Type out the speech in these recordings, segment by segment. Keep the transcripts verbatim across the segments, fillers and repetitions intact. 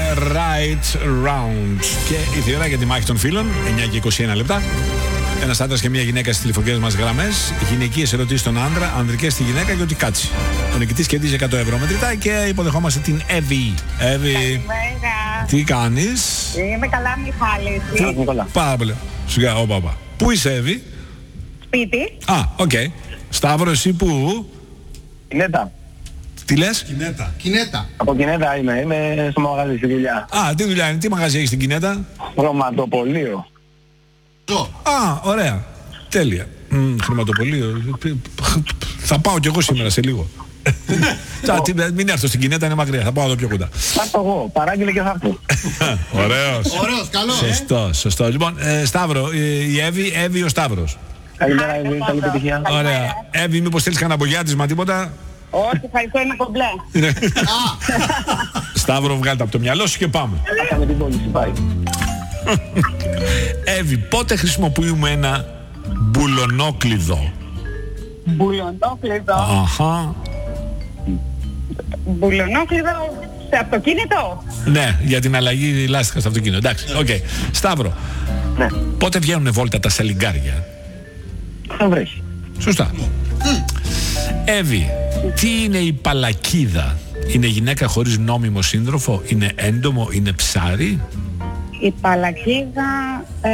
Right Round. Και ήρθε η ώρα για τη μάχη των φίλων. εννιά και είκοσι ένα λεπτά. Ένας άντρας και μια γυναίκα στις τηλεφωνικές μας γραμμές. Γυναικείες ερωτήσεις στον άντρα, ανδρικές στη γυναίκα και ό,τι κάτσει. Ο νικητής κερδίζει εκατό ευρώ μετρητά και υποδεχόμαστε την Εύη. Εύη, Καλημέρα. τι κάνεις? Είμαι καλά, Μιχάλη. Τι... Πάρα πολύ. Σιγά, ο παπά. Πού είσαι, Εύη? Σπίτι. Α, οκ. Okay. Σταύρο, εσύ πού? Κινέτα. Τι λες? Κινέτα. Κινέτα. Από Κινέτα είμαι, είμαι στο μαγαζί, στη δουλειά. Α, τι δουλειά είναι, τι μαγαζί έχεις στην Κινέτα? Χρωματοπωλείο. Α, ωραία. Τέλεια. Μ, χρηματοπωλείο. Θα πάω κι εγώ σήμερα σε λίγο. Μην έρθω στην Κινέτα, είναι μακριά. Θα πάω εδώ πιο κοντά. Θα έρθω εγώ, παράγγειλε και θα έρθω. Ωραίος. Ωραίος, καλό. Σωστό, σωστό. Λοιπόν, ε, Σταύρο, ε, η Εύη, Εύη ο Σταύρος. Καλημέρα, Εύη, καλή επιτυχία. Ωραία. Εύη, μήπως θέλεις κανένα απογιάτισμα, τίποτα? Όχι, ευχαριστώ, ένα κομπλέ. Σταύρο, βγάλτε από το μυαλό σου και πάμε. Άχαμε την πώληση, πάει. Εύη, πότε χρησιμοποιούμε ένα μπουλονόκλειδο? Μπουλονόκλειδο. Αχα. Μπουλονόκλειδο σε αυτοκίνητο. Ναι, για την αλλαγή λάστιχα στο αυτοκίνητο. Εντάξει, οκ. Okay. Σταύρο, Ναι, πότε βγαίνουν βόλτα τα σαλιγκάρια? θα βρέχει. Σωστά. Εύη, τι είναι η παλακίδα? Είναι γυναίκα χωρίς νόμιμο σύντροφο? Είναι έντομο? Είναι ψάρι? Η παλακίδα... Ε,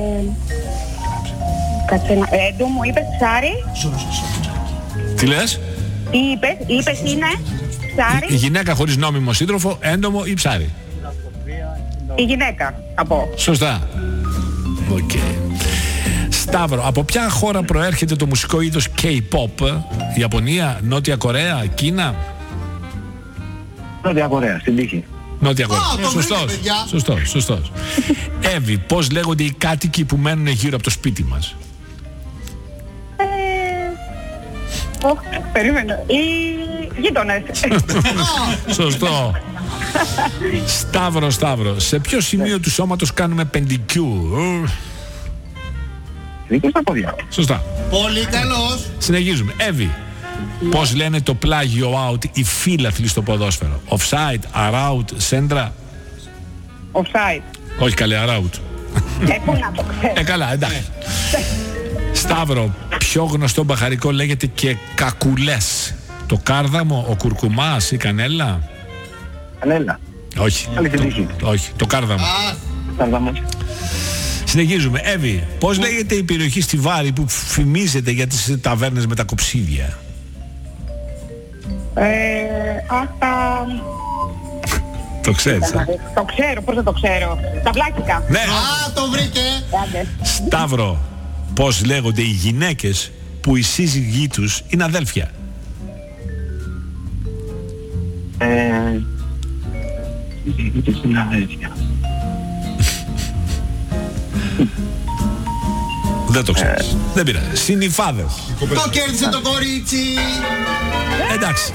κάτσε ένα... Έντομο, είπες ψάρι. Τι λες? Τι είπες, είπες είναι ψάρι. Η γυναίκα χωρίς νόμιμο σύντροφο, έντομο ή ψάρι? Η γυναίκα, θα πω. Σωστά. Οκ. Okay. Σταύρο, από ποια χώρα προέρχεται το μουσικό είδος K-pop? Ιαπωνία, Νότια Κορέα, Κίνα? Νότια Κορέα, στην τύχη. Νότια Κορέα. Α, το Σωστός, βρήκε, παιδιά. σωστός, σωστός. Εύη, πώς λέγονται οι κάτοικοι που μένουν γύρω από το σπίτι μας? Ε, οχ, περίμενα. Οι γείτονες. Σωστό. Σταύρο, Σταύρο, σε ποιο σημείο του σώματος κάνουμε πεντικιούρ? Δίκιο στα πόδια. Σωστά. Πολύ καλός. Συνεχίζουμε. Εύη, πώς λένε το πλάγιο out οι φύλαθλοι στο ποδόσφαιρο? Offside, around, σέντρα? Offside. Όχι καλέ, around. Ε, πού να το ξέρω. Ε, καλά, εντάξει. Σταύρο, πιο γνωστό μπαχαρικό λέγεται και κακουλές? Το κάρδαμο, ο κουρκουμάς, η κανέλα? Κανέλα. Όχι. Καλή στην τύχη. Όχι, το κάρδαμο. Α, Κάρδαμος. Συνεχίζουμε. Εύη, πώς λέγεται η περιοχή στη Βάρη που φημίζεται για τις ταβέρνες με τα κοψίδια? Ε, αχ, τα... Το ξέρεις, α? Το ξέρω, πώς δεν το ξέρω. Τα βλάκικα. Ναι. α, το βρήκε. Άντε. Σταύρο, πώς λέγονται οι γυναίκες που οι σύζυγοί τους είναι αδέλφια? Ε... Είτε στην αδέρφια. Δεν το ξέρεις. Δεν πειράζει. Συνυφάδες. Το κέρδισε το κορίτσι. Εντάξει.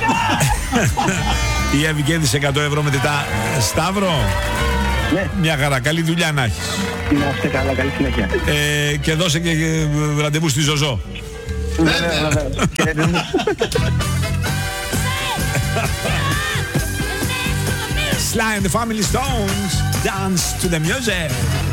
Η Εύη κέρδισε εκατό ευρώ με τετά. Σταύρο, Ναι, μια χαρά. Καλή δουλειά να έχεις. να είστε καλά, καλή συνέχεια. Ε, και δώσε και ε, ραντεβού στη Ζωζό. Βέβαια, βέβαια. Χαιρετισμούς. Sly and the Family Stones, dance to the music.